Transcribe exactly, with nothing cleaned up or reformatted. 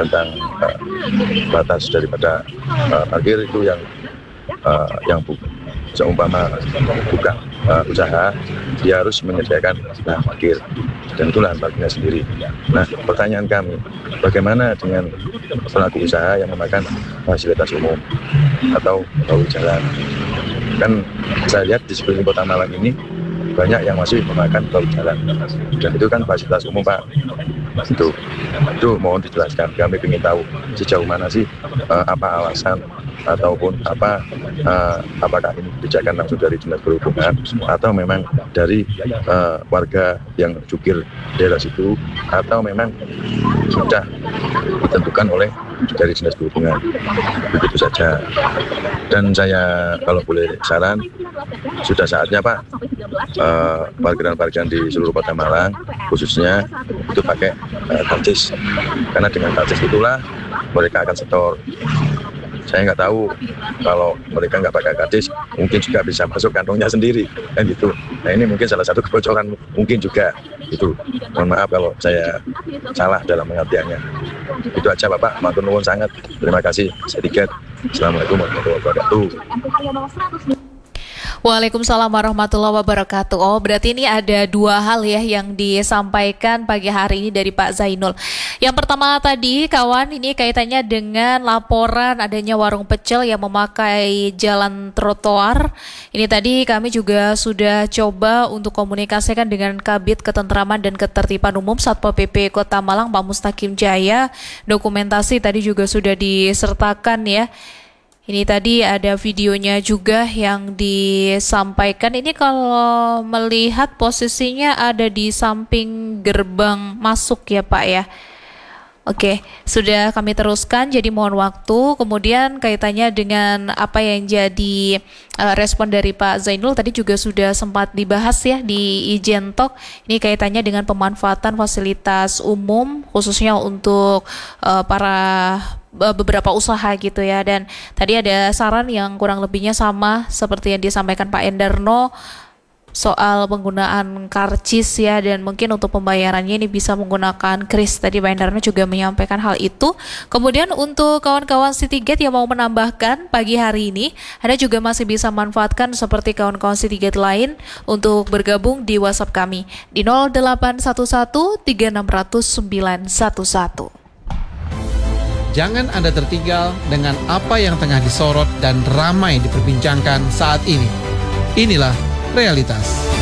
tentang uh, batas daripada uh, parkir itu yang uh, yang bu seumpama buka uh, usaha, dia harus menyediakan lahan parkir, dan itu lahan parkirnya sendiri. Nah, pertanyaan kami, bagaimana dengan pelaku usaha yang memakan fasilitas umum atau bahu jalan? Kan saya lihat di sekeliling Kota Malang ini banyak yang masih memakan bahu jalan, dan itu kan fasilitas umum, Pak. Itu, itu mohon dijelaskan. Kami ingin tahu sejauh mana sih uh, apa alasan ataupun apa uh, apakah ini kebijakan langsung dari Dinas Perhubungan atau memang dari uh, warga yang jukir daerah situ, atau memang sudah ditentukan oleh dari Dinas Perhubungan. Begitu saja. Dan saya kalau boleh saran, sudah saatnya Pak, uh, parkiran-parkiran di seluruh Kota Malang khususnya itu pakai uh, karcis, karena dengan karcis itulah mereka akan setor. Saya nggak tahu kalau mereka nggak pakai karcis, mungkin juga bisa masuk kantongnya sendiri, kan gitu. Nah, ini mungkin salah satu kebocoran mungkin juga itu. Mohon maaf kalau saya salah dalam pengertiannya. Itu aja Bapak, matur nuwun sangat. Terima kasih. Saya Tiket. Assalamualaikum warahmatullahi wabarakatuh. Waalaikumsalam warahmatullahi wabarakatuh. Oh, berarti ini ada dua hal ya yang disampaikan pagi hari ini dari Pak Zainul. Yang pertama tadi, kawan, ini kaitannya dengan laporan adanya warung pecel yang memakai jalan trotoar. Ini tadi kami juga sudah coba untuk komunikasikan dengan Kabid Ketentraman dan Ketertiban Umum Satpol P P Kota Malang, Pak Mustaqim Jaya. Dokumentasi tadi juga sudah disertakan ya. Ini tadi ada videonya juga yang disampaikan. Ini kalau melihat posisinya ada di samping gerbang masuk ya Pak ya. Oke, sudah kami teruskan, jadi mohon waktu. Kemudian kaitannya dengan apa yang jadi uh, respon dari Pak Zainul tadi juga sudah sempat dibahas ya di Ijen Talk. Ini kaitannya dengan pemanfaatan fasilitas umum khususnya untuk uh, para uh, beberapa usaha gitu ya. Dan tadi ada saran yang kurang lebihnya sama seperti yang disampaikan Pak Endarno soal penggunaan karcis ya, dan mungkin untuk pembayarannya ini bisa menggunakan kris. Tadi Pak Endarno juga menyampaikan hal itu. Kemudian untuk kawan-kawan Citygate yang mau menambahkan pagi hari ini, Anda juga masih bisa manfaatkan seperti kawan-kawan Citygate lain untuk bergabung di WhatsApp kami di nol delapan satu satu tiga enam nol nol sembilan satu satu. Jangan Anda tertinggal dengan apa yang tengah disorot dan ramai diperbincangkan saat ini. Inilah realitas.